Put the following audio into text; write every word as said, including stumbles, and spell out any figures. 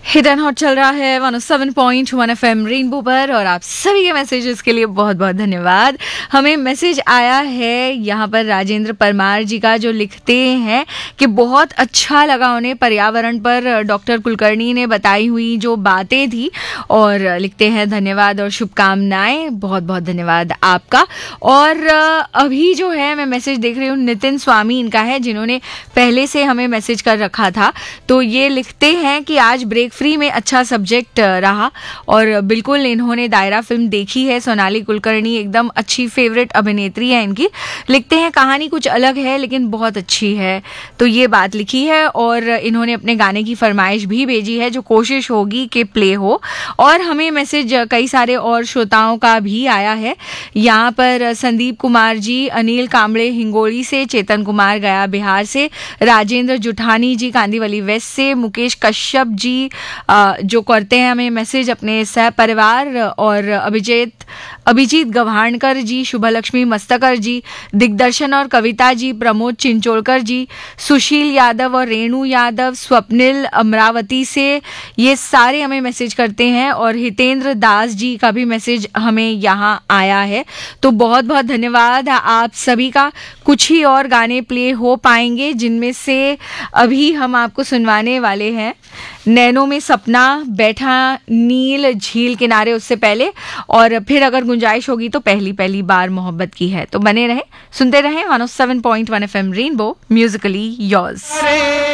Hit and hot चल रहा है one O seven point one F M rainbow पर और आप सभी के मैसेजेस के लिए बहुत बहुत धन्यवाद। हमें मैसेज आया है यहाँ पर राजेंद्र परमार जी का, जो लिखते हैं कि बहुत अच्छा लगा उन्हें पर्यावरण पर डॉक्टर कुलकर्णी ने बताई हुई जो बातें थी, और लिखते हैं धन्यवाद और शुभकामनाएं। बहुत बहुत धन्यवाद आपका। और अभी जो है मैं मैसेज देख रही हूँ, नितिन स्वामी इनका है, जिन्होंने पहले से हमें मैसेज कर रखा था। तो ये लिखते हैं कि आज ब्रेक फ्री में अच्छा सब्जेक्ट रहा, और बिल्कुल इन्होंने दायरा फिल्म देखी है। सोनाली कुलकर्णी एकदम अच्छी फेवरेट अभिनेत्री है इनकी। लिखते हैं कहानी कुछ अलग है लेकिन बहुत अच्छी है, तो ये बात लिखी है। और इन्होंने अपने गाने की फरमाइश भी भेजी है, जो कोशिश होगी कि प्ले हो। और हमें मैसेज कई सारे और श्रोताओं का भी आया है। यहाँ पर संदीप कुमार जी, अनिल कामड़े हिंगोली से, चेतन कुमार गया बिहार से, राजेंद्र जुठानी जी कांदीवली वेस्ट से, मुकेश कश्यप जी जो करते हैं हमें मैसेज अपने सह परिवार, और अभिजीत अभिजीत गवाणकर जी, शुभलक्ष्मी मस्तकर जी, दिग्दर्शन और कविता जी, प्रमोद चिंचोलकर जी, सुशील यादव और रेणु यादव, स्वप्निल अमरावती से, ये सारे हमें मैसेज करते हैं। और हितेंद्र दास जी का भी मैसेज हमें यहाँ आया है। तो बहुत बहुत धन्यवाद आप सभी का। कुछ ही और गाने प्ले हो पाएंगे, जिनमें से अभी हम आपको सुनवाने वाले हैं नैनों में सपना, बैठा नील झील किनारे उससे पहले, और फिर अगर गुंजाइश होगी तो पहली पहली बार मोहब्बत की है। तो बने रहें, सुनते रहें one O seven point one F M rainbow, Musically yours.